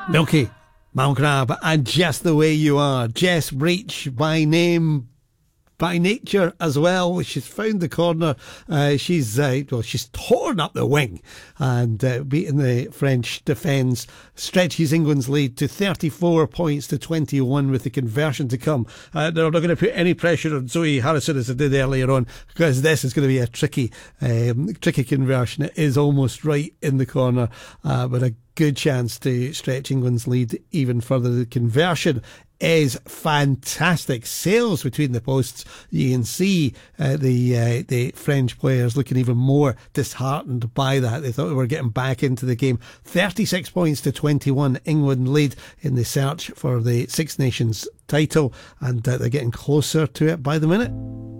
Milky, Malgrab, and Just the Way You Are. Jess Breach by name, by nature as well. She's found the corner. She's torn up the wing and beaten the French defence. Stretches England's lead to 34 points to 21 with the conversion to come. They're not going to put any pressure on Zoe Harrison as they did earlier on, because this is going to be a tricky conversion. It is almost right in the corner, but a good chance to stretch England's lead even further. The conversion is fantastic. Sails between the posts. You can see the French players looking even more disheartened by that. They thought they were getting back into the game. 36 points to 21. England lead in the search for the Six Nations title, and they're getting closer to it by the minute.